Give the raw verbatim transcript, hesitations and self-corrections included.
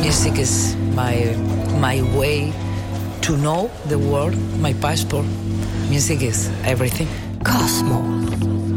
music is my my way to know the world, my passport. Music is everything. Cosmo.